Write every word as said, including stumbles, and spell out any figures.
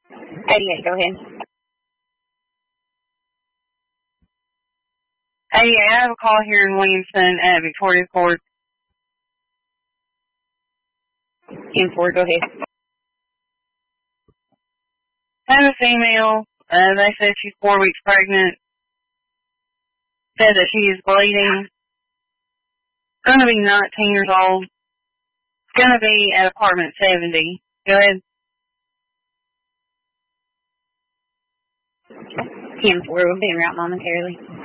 eighty-eight, go ahead. eighty-eight, I have a call here in Williamson at Victoria Court. ten four, go ahead. I have a female. Uh, they said she's four weeks pregnant. Said that she is bleeding. Going to be nineteen years old. Going to be at apartment seventy. Go ahead. ten four, we'll be around momentarily.